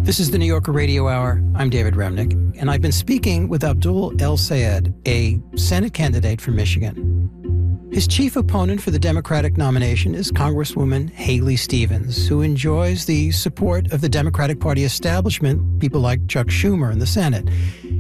This is the New Yorker Radio Hour. I'm David Remnick, and I've been speaking with Abdul El-Sayed, a Senate candidate from Michigan. His chief opponent for the Democratic nomination is Congresswoman Haley Stevens, who enjoys the support of the Democratic Party establishment, people like Chuck Schumer in the Senate.